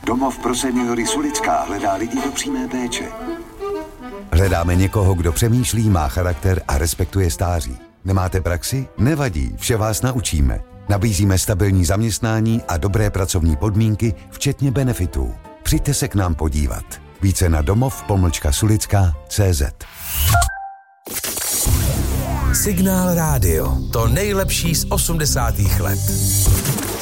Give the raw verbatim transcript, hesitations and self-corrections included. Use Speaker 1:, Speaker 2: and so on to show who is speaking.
Speaker 1: Domov pro seniory Sulická hledá lidi do přímé péče.
Speaker 2: Hledáme někoho, kdo přemýšlí, má charakter a respektuje stáří. Nemáte praxi? Nevadí, vše vás naučíme. Nabízíme stabilní zaměstnání a dobré pracovní podmínky, včetně benefitů. Přijďte se k nám podívat. Více na domov pomlčka sulická tečka cé zet.
Speaker 3: Signál rádio. To nejlepší z osmdesátých let.